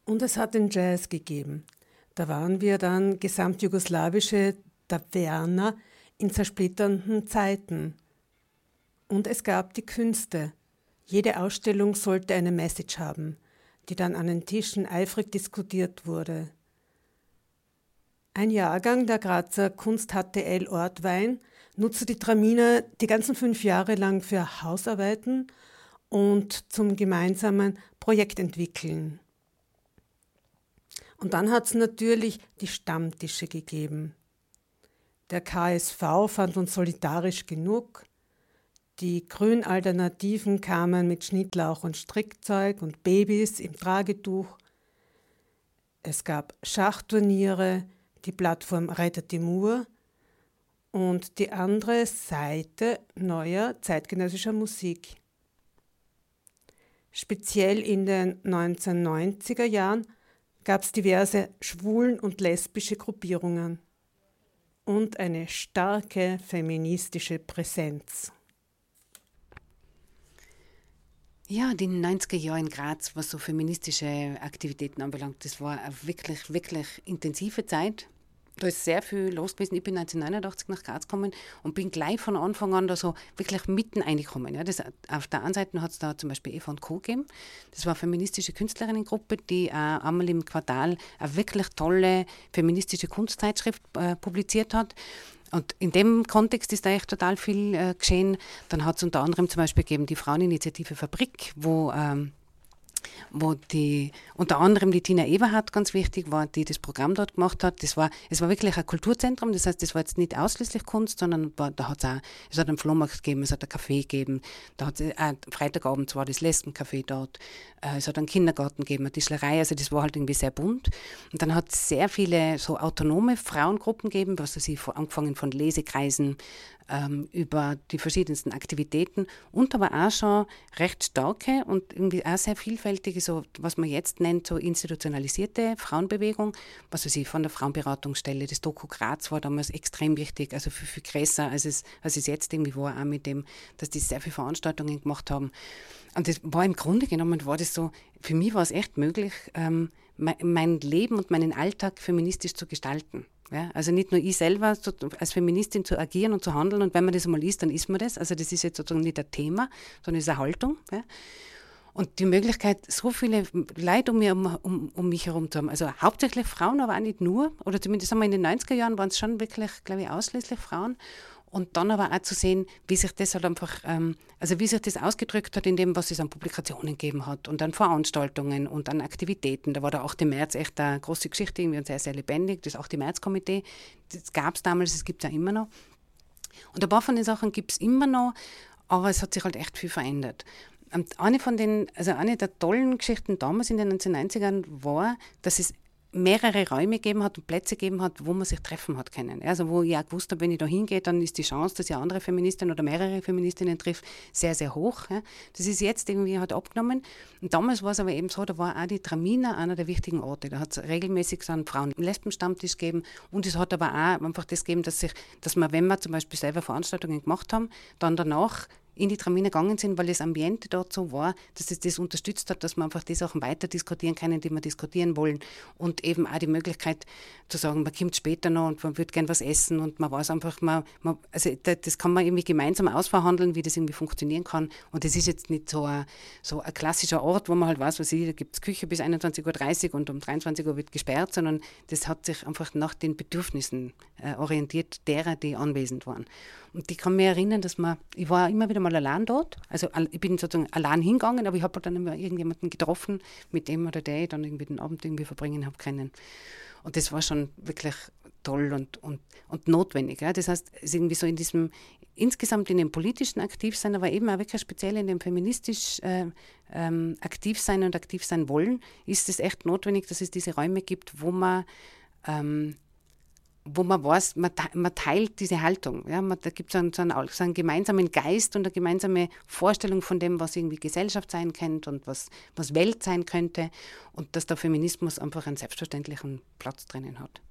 Und es hat den Jazz gegeben. Da waren wir dann gesamtjugoslawische Taverna in zersplitternden Zeiten. Und es gab die Künste. Jede Ausstellung sollte eine Message haben, die dann an den Tischen eifrig diskutiert wurde. Ein Jahrgang der Grazer Kunst HTL Ortwein nutzte die Traminer die ganzen 5 Jahre lang für Hausarbeiten und zum gemeinsamen Projektentwickeln. Und dann hat es natürlich die Stammtische gegeben. Der KSV fand uns solidarisch genug. Die Grünalternativen kamen mit Schnittlauch und Strickzeug und Babys im Tragetuch. Es gab Schachturniere, die Plattform Rettet die Mur und die andere Seite neuer zeitgenössischer Musik. Speziell in den 1990er Jahren gab es diverse schwulen- und lesbische Gruppierungen und eine starke feministische Präsenz. Ja, die 90er Jahre in Graz, was so feministische Aktivitäten anbelangt, das war eine wirklich, wirklich intensive Zeit. Da ist sehr viel los gewesen. Ich bin 1989 nach Graz gekommen und bin gleich von Anfang an da so wirklich mitten reingekommen. Ja, auf der einen Seite hat es da zum Beispiel Eva und Co. gegeben. Das war eine feministische Künstlerinnengruppe, die einmal im Quartal eine wirklich tolle feministische Kunstzeitschrift publiziert hat. Und in dem Kontext ist da echt total viel geschehen. Dann hat es unter anderem zum Beispiel gegeben die Fraueninitiative Fabrik, wo die, unter anderem die Tina Eberhardt ganz wichtig war, die das Programm dort gemacht hat. Es war wirklich ein Kulturzentrum, das heißt, das war jetzt nicht ausschließlich Kunst, sondern es hat einen Flohmarkt gegeben, es hat ein Café gegeben, Freitagabends war das Lesbencafé dort, es hat einen Kindergarten gegeben, eine Tischlerei, also das war halt irgendwie sehr bunt. Und dann hat es sehr viele so autonome Frauengruppen gegeben, angefangen von Lesekreisen, über die verschiedensten Aktivitäten und aber auch schon recht starke und irgendwie auch sehr vielfältige, so was man jetzt nennt, so institutionalisierte Frauenbewegung, was weiß ich, von der Frauenberatungsstelle, das Doku Graz war damals extrem wichtig, also viel, viel größer, als es jetzt irgendwie war, auch mit dem, dass die sehr viele Veranstaltungen gemacht haben. Und das war im Grunde genommen, für mich war es echt möglich, mein Leben und meinen Alltag feministisch zu gestalten. Ja, also nicht nur ich selber als Feministin zu agieren und zu handeln und wenn man das einmal ist, dann ist man das. Also das ist jetzt sozusagen nicht ein Thema, sondern es ist eine Haltung. Ja. Und die Möglichkeit, so viele Leute um mich herum zu haben, also hauptsächlich Frauen, aber auch nicht nur, oder zumindest in den 90er Jahren waren es schon wirklich, glaube ich, ausschließlich Frauen. Und dann aber auch zu sehen, wie sich das halt einfach, wie sich das ausgedrückt hat in dem, was es an Publikationen gegeben hat und an Veranstaltungen und an Aktivitäten. Da war der 8. März echt eine große Geschichte, irgendwie und sehr, sehr lebendig. Das 8. März-Komitee, das gab es damals, das gibt es ja immer noch. Und ein paar von den Sachen gibt es immer noch, aber es hat sich halt echt viel verändert. Und eine der tollen Geschichten damals in den 1990ern war, dass es mehrere Räume gegeben hat und Plätze gegeben hat, wo man sich treffen hat können. Also wo ich auch gewusst habe, wenn ich da hingehe, dann ist die Chance, dass ich andere Feministinnen oder mehrere Feministinnen trifft, sehr, sehr hoch. Ja. Das ist jetzt irgendwie halt abgenommen. Und damals war es aber eben so, da war auch die Traminer einer der wichtigen Orte. Da hat es regelmäßig so einen Frauen-Lesben-Stammtisch gegeben und es hat aber auch einfach das gegeben, dass man, wenn wir zum Beispiel selber Veranstaltungen gemacht haben, dann danach in die Traminer gegangen sind, weil das Ambiente dort so war, dass es das unterstützt hat, dass man einfach die Sachen weiter diskutieren können, die wir diskutieren wollen und eben auch die Möglichkeit zu sagen, man kommt später noch und man würde gern was essen und man weiß einfach, das kann man irgendwie gemeinsam ausverhandeln, wie das irgendwie funktionieren kann und das ist jetzt nicht so ein klassischer Ort, wo man halt weiß, da gibt es Küche bis 21.30 Uhr und um 23 Uhr wird gesperrt, sondern das hat sich einfach nach den Bedürfnissen orientiert derer, die anwesend waren. Und ich kann mich erinnern, ich war immer wieder mal allein dort, also ich bin sozusagen allein hingegangen, aber ich habe dann immer irgendjemanden getroffen, mit dem oder der ich dann irgendwie den Abend irgendwie verbringen habe können. Und das war schon wirklich toll und notwendig. Ja. Das heißt, es ist irgendwie so insgesamt in dem politischen Aktivsein, aber eben auch wirklich speziell in dem feministisch aktiv sein und aktiv sein wollen, ist es echt notwendig, dass es diese Räume gibt, wo man weiß, man teilt diese Haltung. Ja? Da gibt es so einen gemeinsamen Geist und eine gemeinsame Vorstellung von dem, was irgendwie Gesellschaft sein könnte und was Welt sein könnte und dass der Feminismus einfach einen selbstverständlichen Platz drinnen hat.